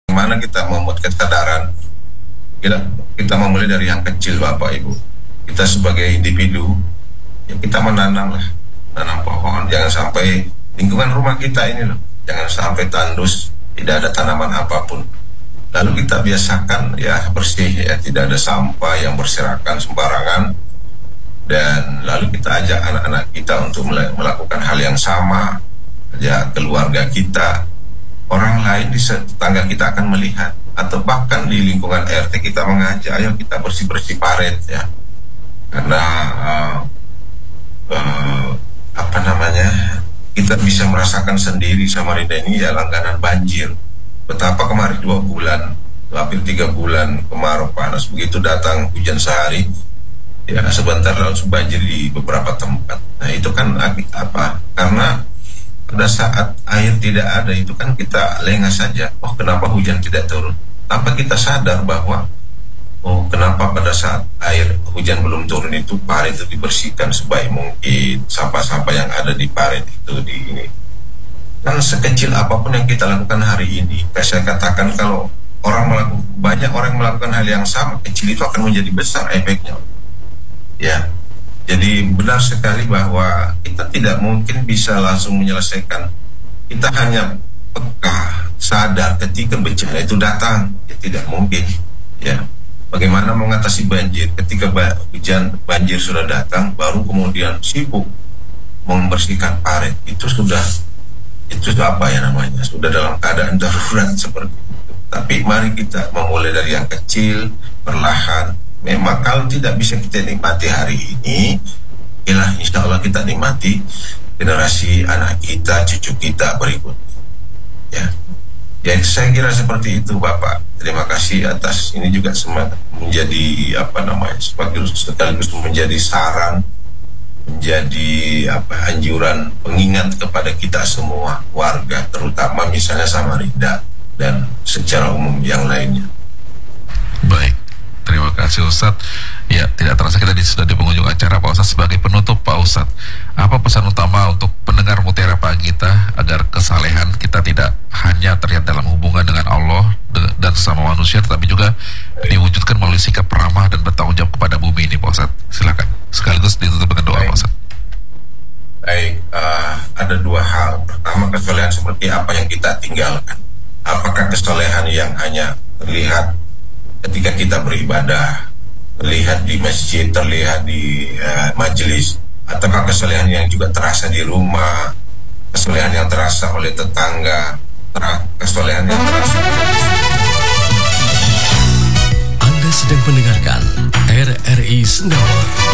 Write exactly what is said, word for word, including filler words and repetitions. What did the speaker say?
bagaimana kita membuat kesadaran. Kita, kita memulai dari yang kecil, Bapak Ibu. Kita sebagai individu, ya kita menanam lah, nanam pohon. Jangan sampai lingkungan rumah kita ini loh, jangan sampai tandus, tidak ada tanaman apapun. Lalu kita biasakan ya bersih, ya tidak ada sampah yang berserakan sembarangan. Dan lalu kita ajak anak-anak kita untuk melakukan hal yang sama. Ya, keluarga kita, orang lain di tetangga kita akan melihat, atau bahkan di lingkungan R T kita mengajak, ayo kita bersih-bersih paret ya. Karena uh, uh, apa namanya, kita bisa merasakan sendiri Samarinda ini ya langganan banjir. Betapa kemarin dua bulan, hampir tiga bulan kemarau panas, begitu datang hujan sehari, ya sebentar langsung banjir di beberapa tempat. Nah itu kan apa? Karena pada saat air tidak ada itu kan kita lengah saja. Oh kenapa hujan tidak turun? Tanpa kita sadar bahwa oh kenapa pada saat air hujan belum turun itu parit itu dibersihkan sebaik mungkin, sampah-sampah yang ada di parit itu di ini. Kan sekecil apapun yang kita lakukan hari ini, saya katakan kalau orang melakukan, banyak orang melakukan hal yang sama, kecil itu akan menjadi besar efeknya. Ya, jadi benar sekali bahwa kita tidak mungkin bisa langsung menyelesaikan. Kita hanya peka, sadar ketika bencana itu datang, ya tidak mungkin. Ya, bagaimana mengatasi banjir ketika hujan banjir sudah datang, baru kemudian sibuk membersihkan parit, itu sudah itu apa ya namanya, sudah dalam keadaan darurat seperti itu. Tapi mari kita memulai dari yang kecil, perlahan. Memang kalau tidak bisa kita nikmati hari ini, yalah insya Allah kita nikmati generasi anak kita, cucu kita berikutnya. Ya, ya saya kira seperti itu Bapak. Terima kasih atas ini juga semangat menjadi apa namanya, sekaligus sekaligus menjadi saran, menjadi apa anjuran pengingat kepada kita semua warga, terutama misalnya Samarinda dan secara umum yang lainnya. Baik, terima kasih Ustadz. Ya, tidak terasa kita di, sudah di penghujung acara Pak Ustadz. Sebagai penutup Pak Ustadz, apa pesan utama untuk pendengar Mutiara Pagi kita agar kesalehan kita tidak hanya terlihat dalam hubungan dengan Allah de- dan sesama manusia, tetapi juga diwujudkan melalui sikap ramah dan bertanggung jawab kepada bumi ini Pak Ustadz? Silakan, sekaligus ditutup dengan doa Pak Ustadz. Baik, uh, ada dua hal. Pertama, kesolehan seperti apa yang kita tinggalkan. Apakah kesolehan yang hanya terlihat ketika kita beribadah, terlihat di masjid, terlihat di uh, majelis, ataukah kesolehan yang juga terasa di rumah, kesolehan yang terasa oleh tetangga, ter- kesolehan yang terasa. Anda sedang mendengarkan